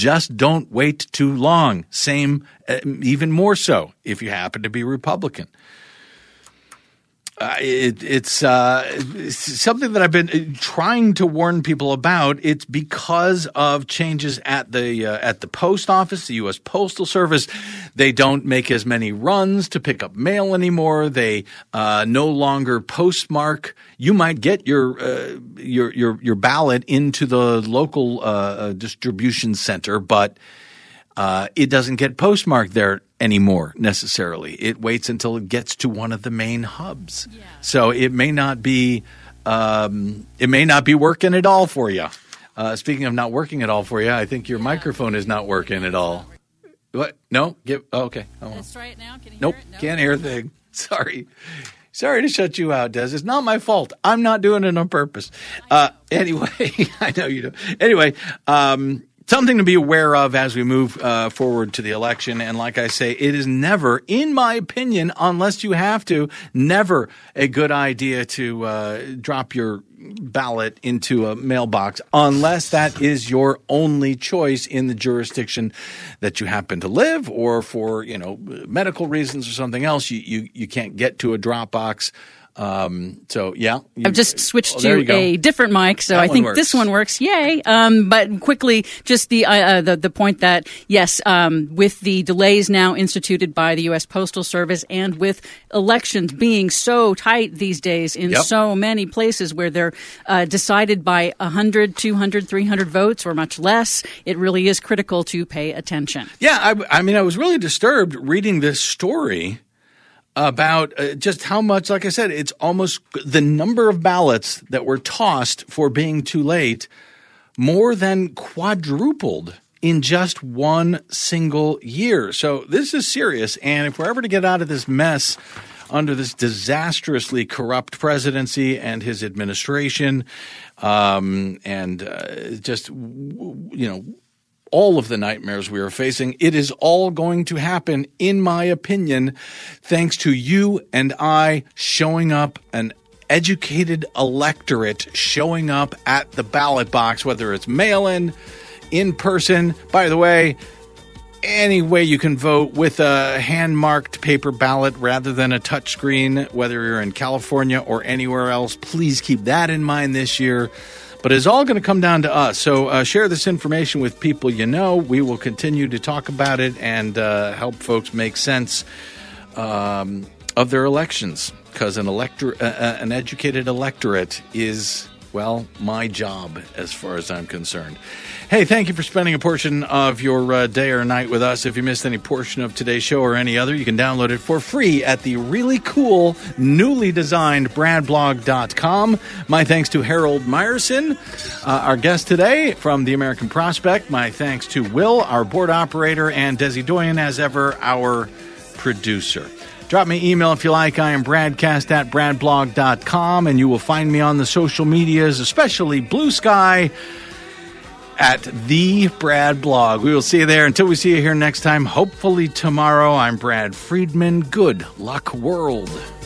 just don't wait too long. Same, even more so if you happen to be Republican. It's something that I've been trying to warn people about. It's because of changes at the post office, the U.S. Postal Service. They don't make as many runs to pick up mail anymore. They no longer postmark. You might get your ballot into the local distribution center, but it doesn't get postmarked there anymore necessarily. It waits until it gets to one of the main hubs. Yeah. So it may not be working at all for you. Speaking of not working at all for you, I think your microphone is not working at all. What? No? Okay. Let's try it now. Can you hear it? Nope. Can't hear a thing. Sorry to shut you out, Des. It's not my fault. I'm not doing it on purpose. Anyway, I know you do. Anyway, something to be aware of as we move forward to the election. And like I say, it is never, in my opinion, unless you have to, never a good idea to drop your ballot into a mailbox unless that is your only choice in the jurisdiction that you happen to live, or for, medical reasons or something else, you can't get to a drop box. So yeah, I've just switched to a different mic, so I think this one works. Yay! But quickly, just the point that yes, with the delays now instituted by the U.S. Postal Service, and with elections being so tight these days in so many places where they're decided by 100, 200, 300 votes or much less, it really is critical to pay attention. Yeah, I mean, I was really disturbed reading this story about just how much, like I said, it's almost the number of ballots that were tossed for being too late more than quadrupled in just one single year. So this is serious. And if we're ever to get out of this mess under this disastrously corrupt presidency and his administration, all of the nightmares we are facing, it is all going to happen, in my opinion, thanks to you and I showing up, an educated electorate showing up at the ballot box, whether it's mail-in, in person. By the way, any way you can vote with a hand-marked paper ballot rather than a touchscreen, whether you're in California or anywhere else, please keep that in mind this year. But it's all going to come down to us. So share this information with people you know. We will continue to talk about it and help folks make sense of their elections, because an educated electorate is, well, my job as far as I'm concerned. Hey, thank you for spending a portion of your day or night with us. If you missed any portion of today's show or any other, you can download it for free at the really cool, newly designed bradblog.com. My thanks to Harold Meyerson, our guest today from the American Prospect. My thanks to Will, our board operator, and Desi Doyen, as ever, our producer. Drop me an email if you like. I am bradcast@bradblog.com, and you will find me on the social medias, especially Blue Sky, at the Brad Blog. We will see you there. Until we see you here next time, hopefully tomorrow, I'm Brad Friedman. Good luck, world.